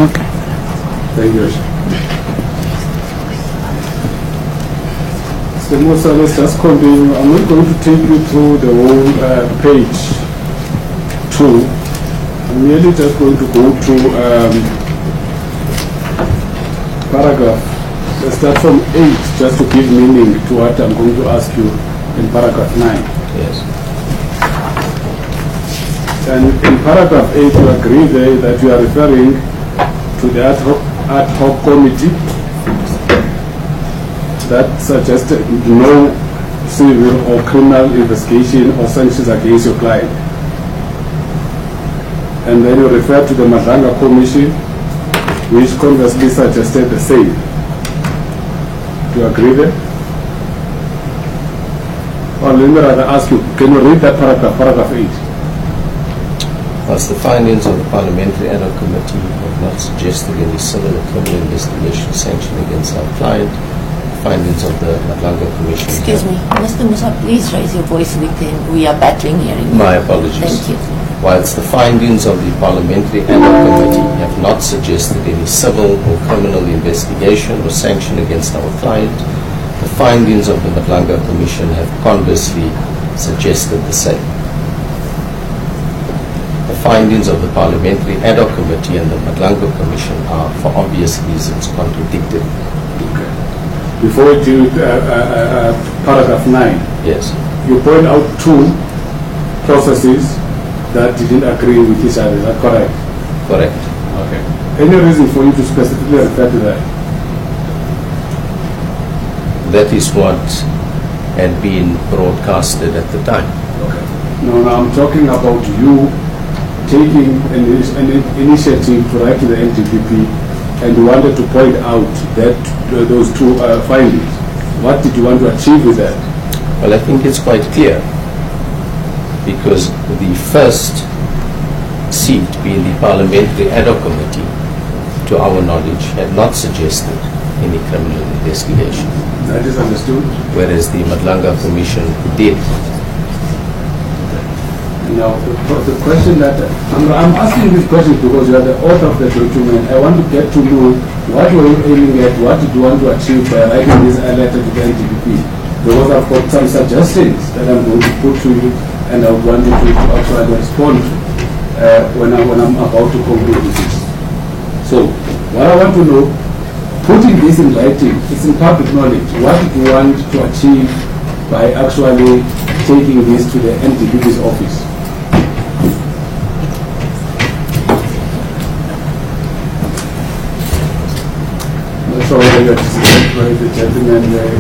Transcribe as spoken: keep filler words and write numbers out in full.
Okay. Thank you. So Musa, let's just continue. I'm not going to take you through the whole uh, page two. I'm merely just going to go to um, paragraph. Let's start from eight, just to give meaning to what I'm going to ask you in paragraph nine. Yes. And in paragraph eight, you agree there that you are referring to the ad hoc, ad hoc committee that suggested no civil or criminal investigation or sanctions against your client. And then you refer to the Madlanga Commission, which conversely suggested the same. Do you agree there? Or let me rather ask you, can you read that paragraph, paragraph eight? As the findings of the Parliamentary Ad hoc Committee have not suggested any civil or criminal investigation sanction against our client, the findings of the Madlanga Commission... Excuse me, Mister Musa, please raise your voice with him. We are battling hearing. My apologies. Thank you. Whilst the findings of the Parliamentary Ad hoc Committee have not suggested any civil or criminal investigation or sanction against our client, the findings of the Madlanga Commission have conversely suggested the same. The findings of the Parliamentary Ad hoc Committee and the Madlanga Commission are, for obvious reasons, contradictory. Okay. Before we do uh, uh, uh, paragraph nine, Yes. you point out two processes that didn't agree with each other. Is that correct? Correct. Okay. Any reason for you to specifically refer to that? That is what had been broadcasted at the time. Okay. No, no, I'm talking about you taking an, an initiative to write to the N D P P and you wanted to point out that uh, those two uh, findings. What did you want to achieve with that? Well, I think it's quite clear, because the first seat, being the Parliamentary Ad hoc Committee, to our knowledge, had not suggested any criminal investigation, That is understood. whereas the Madlanga Commission did. Now, the, the question that I'm, I'm asking this question because you are the author of the document. I want to get to know what were you aiming at, what did you want to achieve by writing this letter to the N D P P? Because I've got some suggestions that I'm going to put to you, and I want you to, to actually respond uh, when, I, when I'm about to conclude with this. So, what I want to know, putting this in writing, it's in public knowledge. What did you want to achieve by actually taking this to the N D P P's office? So, uh, the gentleman uh,